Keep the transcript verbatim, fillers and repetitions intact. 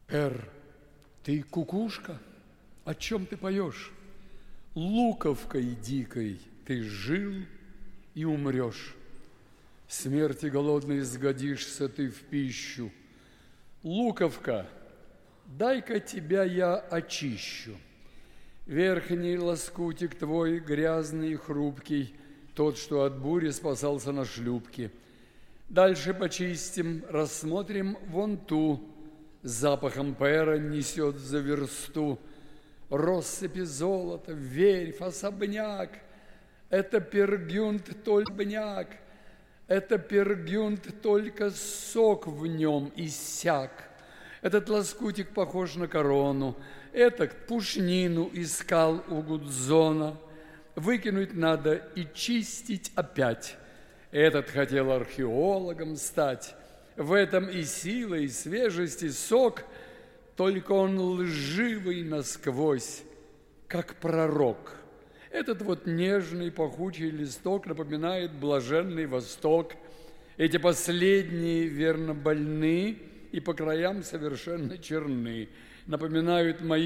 Эр, ты кукушка? О чем ты поешь? Луковкой дикой ты жил и умрешь. Смерти голодной сгодишься ты в пищу. Луковка, дай-ка тебя я очищу. Верхний лоскутик твой грязный и хрупкий, тот, что от бури спасался на шлюпке. Дальше почистим, рассмотрим вон ту, запахом пера несет за версту. Россыпи золота, верфь, особняк, это пергюнт только бняк, это пергюнт только сок в нем иссяк. Этот лоскутик похож на корону, этот пушнину искал у Гудзона. Выкинуть надо и чистить опять. Этот хотел археологом стать. В этом и сила, и свежесть, и сок, только он лживый насквозь, как пророк. Этот вот нежный пахучий листок напоминает блаженный Восток. Эти последние, верно, больны и по краям совершенно черны, напоминают мои